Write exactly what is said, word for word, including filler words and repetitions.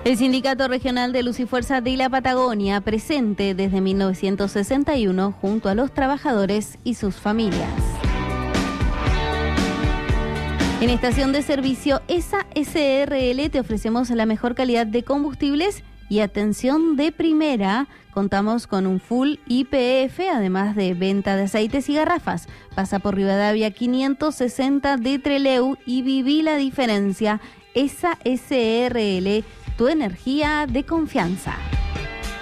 El Sindicato Regional de Luz y Fuerza de la Patagonia, presente desde mil novecientos sesenta y uno junto a los trabajadores y sus familias. En estación de servicio E S A S R L te ofrecemos la mejor calidad de combustibles y atención de primera. Contamos con un full I P F, además de venta de aceites y garrafas. Pasa por Rivadavia quinientos sesenta de Trelew y viví la diferencia. E S A S R L, tu energía de confianza.